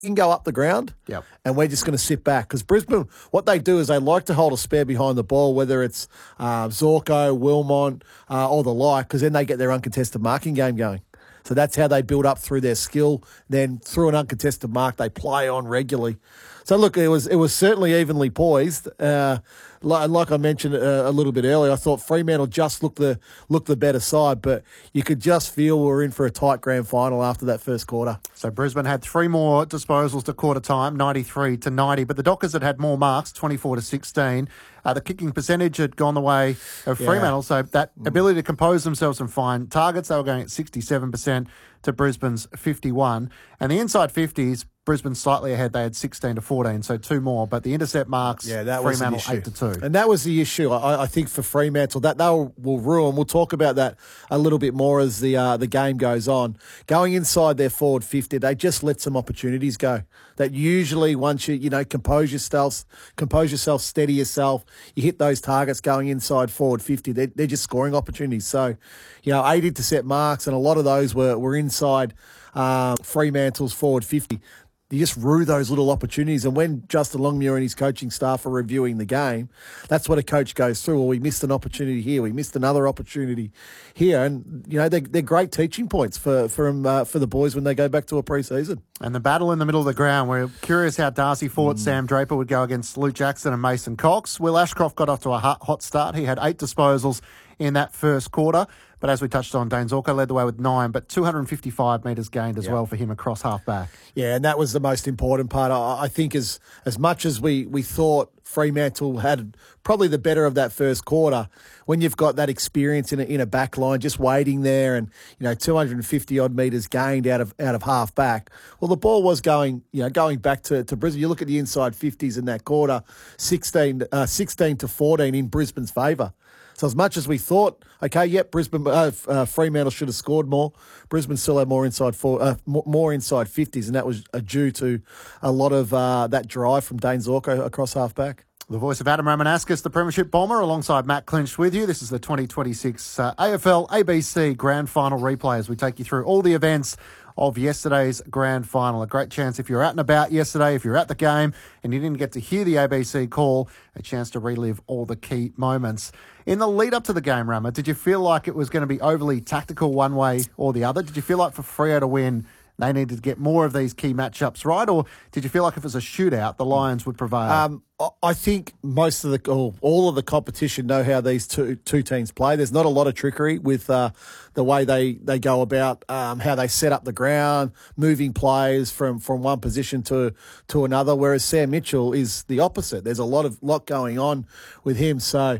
can go up the ground, and we're just going to sit back. Because Brisbane, what they do is they like to hold a spare behind the ball, whether it's Zorko, Wilmont, or the like, because then they get their uncontested marking game going. So that's how they build up through their skill. Then through an uncontested mark, they play on regularly. So look, it was certainly evenly poised. Like I mentioned a little bit earlier, I thought Fremantle just looked the better side, but you could just feel we were in for a tight grand final after that first quarter. So Brisbane had 3 more disposals to quarter time, 93-90, but the Dockers had more marks, 24-16. The kicking percentage had gone the way of Fremantle, so that ability to compose themselves and find targets, they were going at 67% to Brisbane's 51%. And the inside 50s, Brisbane slightly ahead. They had 16-14, so 2 more. But the intercept marks, that was Fremantle 8-2. And that was the issue, I think, for Fremantle. That they will ruin. We'll talk about that a little bit more as the game goes on. Going inside their forward 50, they just let some opportunities go. That usually once you compose yourself, steady yourself, you hit those targets going inside forward 50. They're just scoring opportunities. So, 8 intercept marks, and a lot of those were inside Fremantle's forward 50. You just rue those little opportunities. And when Justin Longmuir and his coaching staff are reviewing the game, that's what a coach goes through. Well, we missed an opportunity here. We missed another opportunity here. And, they're great teaching points for the boys when they go back to a pre-season. And the battle in the middle of the ground, we're curious how Darcy Fort, Sam Draper would go against Luke Jackson and Mason Cox. Will Ashcroft got off to a hot start. He had 8 disposals in that first quarter. But as we touched on, Dane Zorko led the way with 9, but 255 metres gained as well for him across half-back. Yeah, and that was the most important part. I think as much as we thought Fremantle had probably the better of that first quarter, when you've got that experience in a back line, just waiting there and, 250-odd metres gained out of half-back, well, the ball was going back to Brisbane. You look at the inside 50s in that quarter, 16-14 in Brisbane's favour. So as much as we thought, Fremantle should have scored more, Brisbane still had more inside 50s, and that was due to a lot of that drive from Dane Zorko across half-back. The voice of Adam Romanascus, the Premiership Bomber, alongside Matt Clinch with you. This is the 2026 AFL ABC Grand Final replay as we take you through all the events of yesterday's grand final. A great chance if you're out and about yesterday, if you're at the game and you didn't get to hear the ABC call, a chance to relive all the key moments. In the lead up to the game, Rama, did you feel like it was going to be overly tactical one way or the other? Did you feel like for Freo to win, they needed to get more of these key matchups right? Or did you feel like if it was a shootout, the Lions would prevail? I think all of the competition know how these two teams play. There's not a lot of trickery with the way they go about how they set up the ground, moving players from one position to another, whereas Sam Mitchell is the opposite. There's a lot going on with him. So,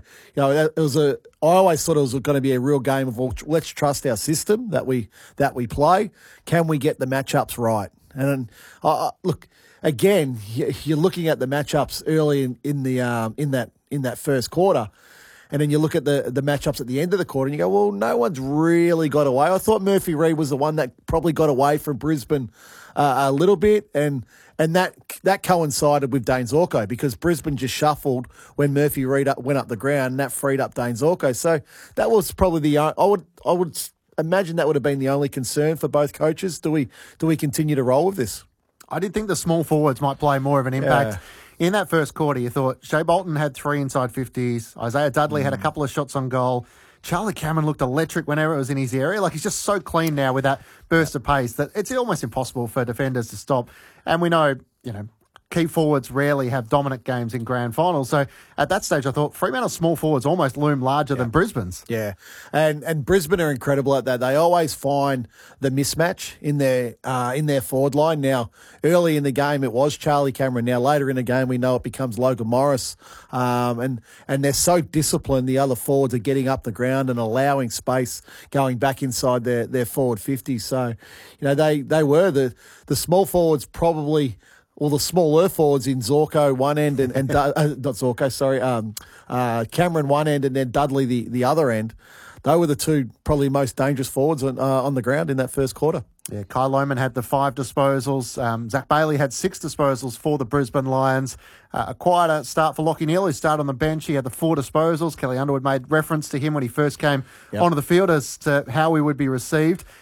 I always thought it was going to be a real game of, well, let's trust our system that we play. Can we get the matchups right? And look, again, you're looking at the matchups early in that first quarter, and then you look at the matchups at the end of the quarter, and you go, well, no one's really got away. I thought Murphy Reid was the one that probably got away from Brisbane a little bit, and that coincided with Dane Zorko because Brisbane just shuffled when Murphy Reid went up the ground, and that freed up Dane Zorko. So that was probably I would imagine that would have been the only concern for both coaches. Do we continue to roll with this? I did think the small forwards might play more of an impact. Yeah. In that first quarter, you thought Shea Bolton had 3 inside 50s. Isaiah Dudley had a couple of shots on goal. Charlie Cameron looked electric whenever it was in his area. Like, he's just so clean now with that burst of pace that it's almost impossible for defenders to stop. And we know, key forwards rarely have dominant games in grand finals. So at that stage, I thought Fremantle's small forwards almost loom larger than Brisbane's. Yeah, and Brisbane are incredible at that. They always find the mismatch in their forward line. Now, early in the game, it was Charlie Cameron. Now, later in the game, we know it becomes Logan Morris. And they're so disciplined, the other forwards are getting up the ground and allowing space going back inside their forward 50. So, they were the small forwards probably... Well, the smaller forwards in Zorko one end and not Zorko, sorry, Cameron one end and then Dudley the other end. They were the two probably most dangerous forwards on the ground in that first quarter. Yeah, Kai Lohmann had the 5 disposals. Zach Bailey had 6 disposals for the Brisbane Lions. A quieter start for Lachie Neale, who started on the bench. He had the 4 disposals. Kelly Underwood made reference to him when he first came onto the field as to how he would be received.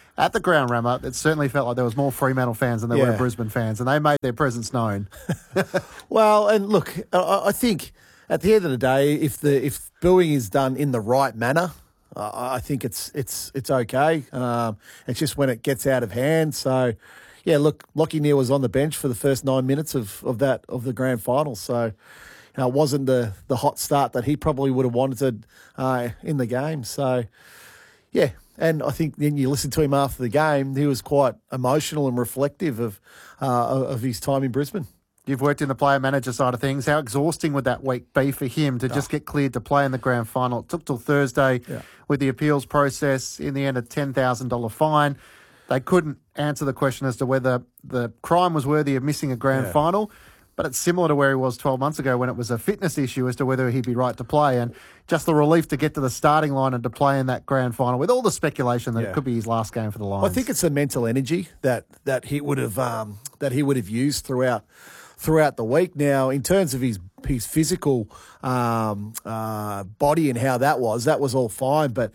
At the ground, Rammer, it certainly felt like there was more Fremantle fans than there were Brisbane fans, and they made their presence known. Well, and look, I think at the end of the day, if booing is done in the right manner, I think it's okay. It's just when it gets out of hand. So, yeah, look, Lachie Neale was on the bench for the first 9 minutes of the grand final. So, it wasn't the hot start that he probably would have wanted in the game. So, yeah. And I think then you listen to him after the game, he was quite emotional and reflective of his time in Brisbane. You've worked in the player-manager side of things. How exhausting would that week be for him to just get cleared to play in the grand final? It took till Thursday with the appeals process. In the end, a $10,000 fine. They couldn't answer the question as to whether the crime was worthy of missing a grand final. But it's similar to where he was 12 months ago when it was a fitness issue as to whether he'd be right to play. And just the relief to get to the starting line and to play in that grand final with all the speculation that it could be his last game for the Lions. I think it's the mental energy that he would have used throughout the week. Now, in terms of his physical body and how that was all fine. But,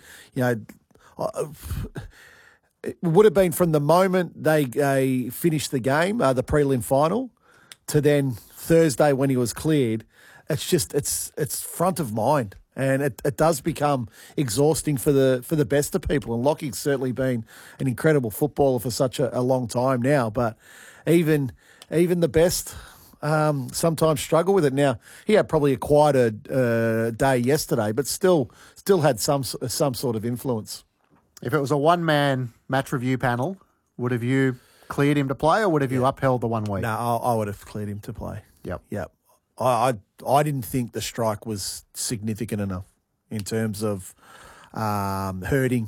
it would have been from the moment they finished the game, the prelim final, to then Thursday when he was cleared. It's front of mind. And it does become exhausting for the best of people. And Lachie's certainly been an incredible footballer for such a long time now. But even the best sometimes struggle with it. Now, he had probably a quieter day yesterday, but still had some sort of influence. If it was a one-man match review panel, would have you cleared him to play or would have you upheld the 1 week? No, I would have cleared him to play. Yep. I didn't think the strike was significant enough in terms of hurting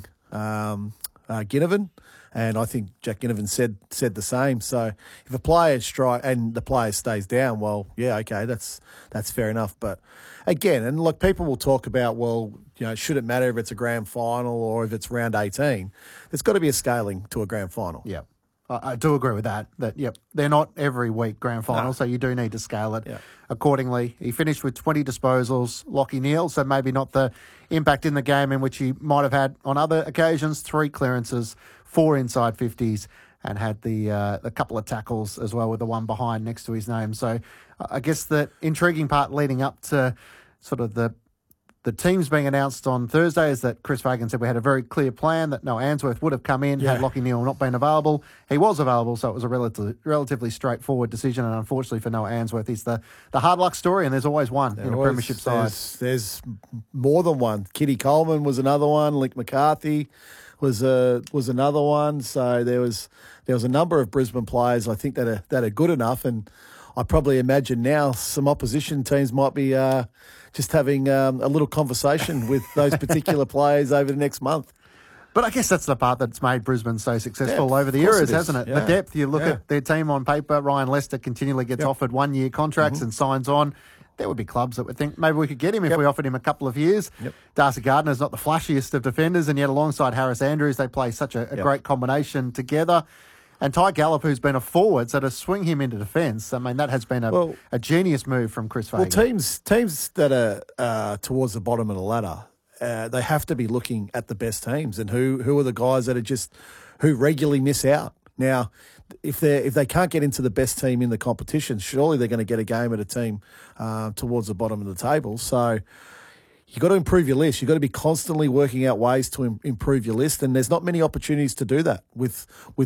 Ginnivan, and I think Jack Ginnivan said the same. So if a player strike and the player stays down, well, yeah, okay, that's fair enough. But again, and look, people will talk about, well, should it matter if it's a grand final or if it's round 18? There's got to be a scaling to a grand final. Yeah. I do agree with that. They're not every week grand final, so you do need to scale it accordingly. He finished with 20 disposals, Lachie Neale, so maybe not the impact in the game in which he might have had on other occasions. 3 clearances, 4 inside 50s, and had the couple of tackles as well with the one behind next to his name. So I guess the intriguing part leading up to sort of the teams being announced on Thursday is that Chris Fagan said we had a very clear plan that Noah Answorth would have come in had Lachie Neale not been available. He was available, so it was a relatively straightforward decision, and unfortunately for Noah Answorth, he's the hard luck story, and there's always one in a premiership side. There's more than one. Kitty Coleman was another one. Link McCarthy was another one. So there was a number of Brisbane players I think that are good enough, and I probably imagine now some opposition teams might be just having a little conversation with those particular players over the next month. But I guess that's the part that's made Brisbane so successful over the years, hasn't it? Yeah. The depth. You look at their team on paper, Ryan Lester continually gets offered 1-year contracts and signs on. There would be clubs that would think maybe we could get him if we offered him a couple of years. Darcy Gardner's not the flashiest of defenders, and yet alongside Harris Andrews, they play such a great combination together. And Ty Gallup, who's been a forward, so to swing him into defence, I mean, that has been a genius move from Chris Fagan. Well, teams that are towards the bottom of the ladder, they have to be looking at the best teams and who are the guys that are who regularly miss out. Now, if they can't get into the best team in the competition, surely they're going to get a game at a team towards the bottom of the table. So you've got to improve your list. You've got to be constantly working out ways to improve your list, and there's not many opportunities to do that with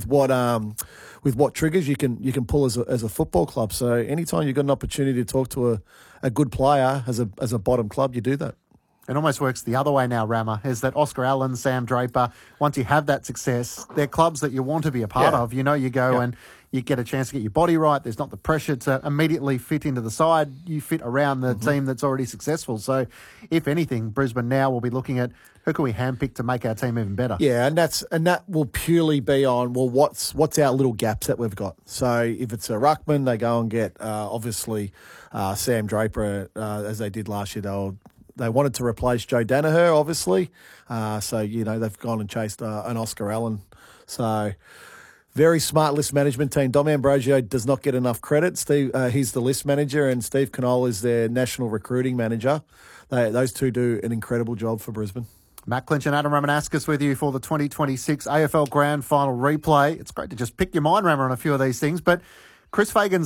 what triggers you can pull as a football club. So anytime you've got an opportunity to talk to a good player as a bottom club, you do that. It almost works the other way now, Rammer, is that Oscar Allen, Sam Draper, once you have that success, they're clubs that you want to be a part of. You go and you get a chance to get your body right. There's not the pressure to immediately fit into the side. You fit around the team that's already successful. So, if anything, Brisbane now will be looking at who can we handpick to make our team even better. Yeah, and that will purely be on, well, what's our little gaps that we've got. So, if it's a ruckman, they go and get, obviously, Sam Draper, as they did last year. They wanted to replace Joe Danaher, obviously. So, they've gone and chased an Oscar Allen. So, very smart list management team. Dom Ambrosio does not get enough credit. He's the list manager, and Steve Knoll is their national recruiting manager. Those two do an incredible job for Brisbane. Matt Clinch and Adam Ramanauskas with you for the 2026 AFL Grand Final replay. It's great to just pick your mind, Rammer, on a few of these things, but Chris Fagan's